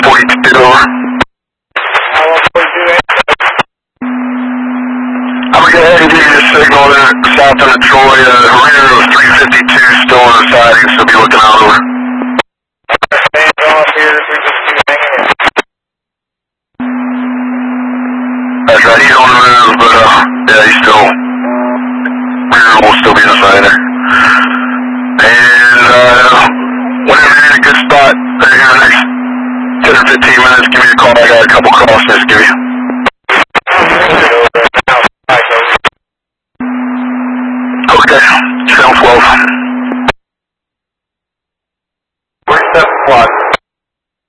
142 over. 142. I'm going to go ahead and give you a signal there south of Troy. Rear of 352 still on the siding, so be looking out over. Stands off here, 352 hanging in. That's right, he's on the move, but yeah, he's still, rear will still be inside there. And whenever you're in a good spot, in the next 10 or 15 minutes, give me a call. I got a couple crossings to give you.